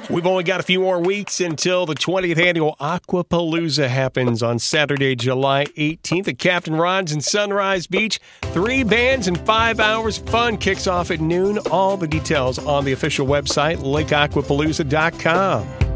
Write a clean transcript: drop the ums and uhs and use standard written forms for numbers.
We've only got a few more weeks until the 20th annual Aquapalooza happens on Saturday, July 18th at Captain Ron's in Sunrise Beach. 3 bands and 5 hours of fun kicks off at noon. All the details on the official website, lakeaquapalooza.com.